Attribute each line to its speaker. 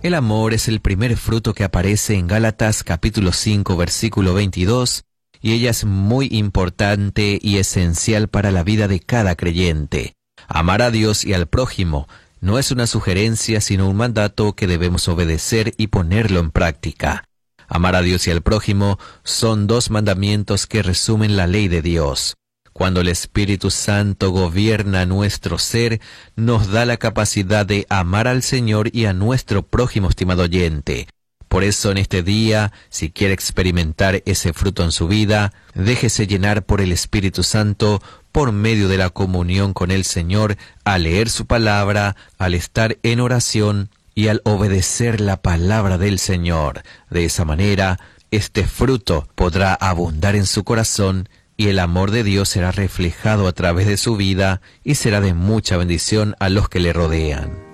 Speaker 1: El amor es el primer fruto que aparece en Gálatas capítulo 5 versículo 22, y ella es muy importante y esencial para la vida de cada creyente. Amar a Dios y al prójimo no es una sugerencia, sino un mandato que debemos obedecer y ponerlo en práctica. Amar a Dios y al prójimo son dos mandamientos que resumen la ley de Dios. Cuando el Espíritu Santo gobierna nuestro ser, nos da la capacidad de amar al Señor y a nuestro prójimo, estimado oyente. Por eso en este día, si quiere experimentar ese fruto en su vida, déjese llenar por el Espíritu Santo por medio de la comunión con el Señor, al leer su palabra, al estar en oración y al obedecer la palabra del Señor. De esa manera, este fruto podrá abundar en su corazón y el amor de Dios será reflejado a través de su vida y será de mucha bendición a los que le rodean.